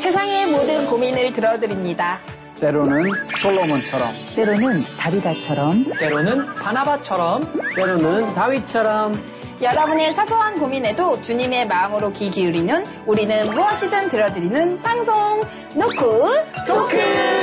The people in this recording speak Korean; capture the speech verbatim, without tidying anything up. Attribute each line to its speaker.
Speaker 1: 세상의 모든 고민을 들어드립니다.
Speaker 2: 때로는 솔로몬처럼,
Speaker 3: 때로는 다비다처럼,
Speaker 4: 때로는 바나바처럼,
Speaker 2: 때로는 다윗처럼
Speaker 1: 여러분의 사소한 고민에도 주님의 마음으로 귀 기울이는 우리는 무엇이든 들어드리는 방송 노크 토크.